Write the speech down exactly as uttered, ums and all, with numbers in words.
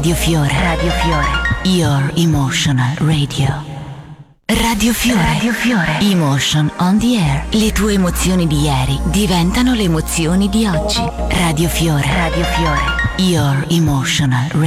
Radio Fiore. Radio Fiore. Your emotional radio. Radio Fiore. Radio Fiore. Emotion on the air. Le tue emozioni di ieri diventano le emozioni di oggi. Radio Fiore. Radio Fiore. Your emotional radio.